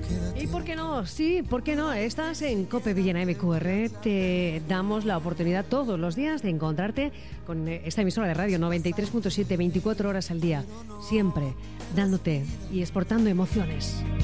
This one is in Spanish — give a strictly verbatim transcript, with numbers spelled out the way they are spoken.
¿Y por qué no? Sí, ¿por qué no? Estás en COPE Villena M Q R. Te damos la oportunidad todos los días de encontrarte con esta emisora de radio noventa y tres punto siete, veinticuatro horas al día. Siempre dándote y exportando emociones.